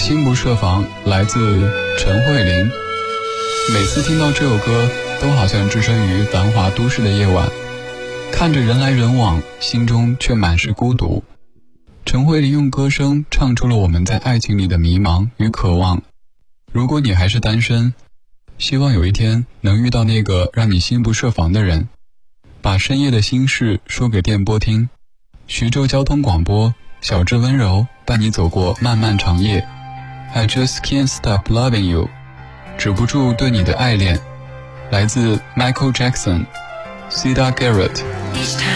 心不设防来自陈慧琳。每次听到这首歌，都好像置身于繁华都市的夜晚，看着人来人往，心中却满是孤独。陈慧琳用歌声唱出了我们在爱情里的迷茫与渴望。如果你还是单身，希望有一天能遇到那个让你心不设防的人，把深夜的心事说给电波听。徐州交通广播，小至温柔伴你走过漫漫长夜。 I just can't stop loving you， 止不住对你的爱恋，来自 Michael Jackson， Sida Garrett。